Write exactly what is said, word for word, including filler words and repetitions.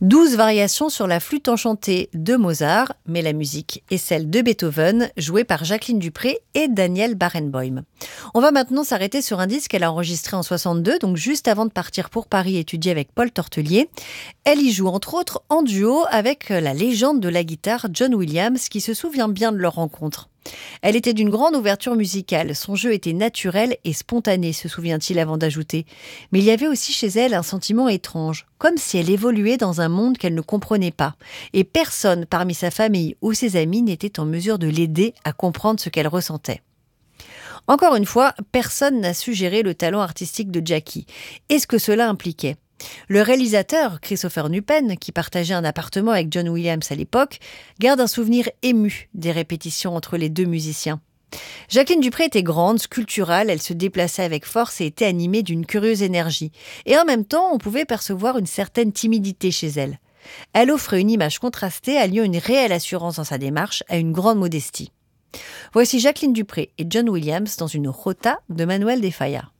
Douze variations sur la flûte enchantée de Mozart, mais la musique est celle de Beethoven, jouée par Jacqueline Dupré et Daniel Barenboim. On va maintenant s'arrêter sur un disque qu'elle a enregistré en soixante-deux, donc juste avant de partir pour Paris étudier avec Paul Tortelier. Elle y joue entre autres en duo avec la légende de la guitare John Williams, qui se souvient bien de leur rencontre. Elle était d'une grande ouverture musicale, son jeu était naturel et spontané, se souvient-il avant d'ajouter. Mais il y avait aussi chez elle un sentiment étrange, comme si elle évoluait dans un monde qu'elle ne comprenait pas. Et personne parmi sa famille ou ses amis n'était en mesure de l'aider à comprendre ce qu'elle ressentait. Encore une fois, personne n'a su gérer le talent artistique de Jackie et ce que cela impliquait. Le réalisateur, Christopher Nupen, qui partageait un appartement avec John Williams à l'époque, garde un souvenir ému des répétitions entre les deux musiciens. Jacqueline Dupré était grande, sculpturale, elle se déplaçait avec force et était animée d'une curieuse énergie. Et en même temps, on pouvait percevoir une certaine timidité chez elle. Elle offrait une image contrastée, alliant une réelle assurance dans sa démarche à une grande modestie. Voici Jacqueline Dupré et John Williams dans une rota de Manuel de Falla.